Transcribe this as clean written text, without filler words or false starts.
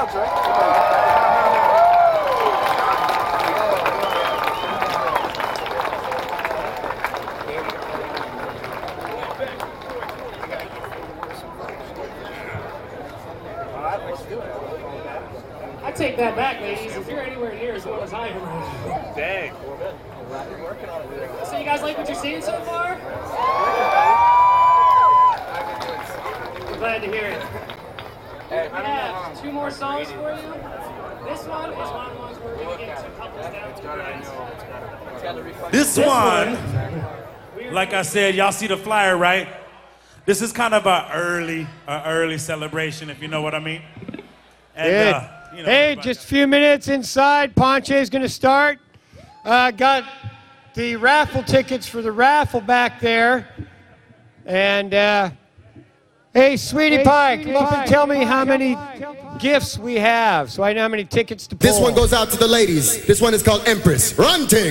I take that back, ladies. If you're anywhere near as well as I am. Dang. So you guys like what you're seeing so far? I'm glad to hear it. We have 2 more songs for you. This one is one of the ones where we get 2 couples down to the dance. This one, like I said, y'all see the flyer, right? This is kind of an early celebration, if you know what I mean. And, you know, hey, just a few minutes inside. Ponche's going to start. Got the raffle tickets for the raffle back there. And, hey, Sweetie Pie, come up and tell me how many gifts we have so I know how many tickets to pull. This one goes out to the ladies. This one is called Empress. Run, Ting!